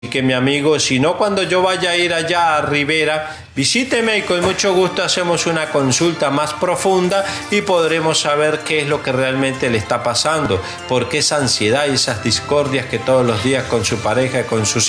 que mi amigo, si no, cuando yo vaya a ir allá a Rivera, visíteme y con mucho gusto hacemos una consulta más profunda y podremos saber qué es lo que realmente le está pasando, por qué esa ansiedad y esas discordias que todos los días con su pareja y con sus hijos.